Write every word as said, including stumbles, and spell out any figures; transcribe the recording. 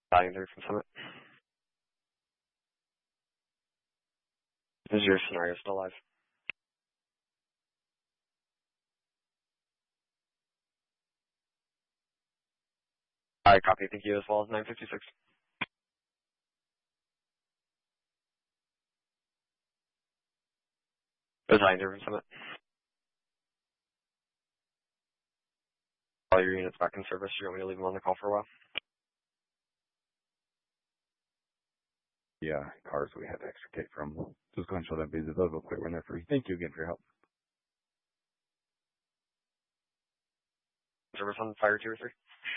Dying there from Summit. Is your scenario still live? I copy. Thank you as well as nine fifty-six. Dying there from Summit. All your units back in service. You want me to leave them on the call for a while? Yeah, cars we had to extricate from. Just go and show that visit. They'll go quick when they're free. Thank you again for your help. Service on fire two or three.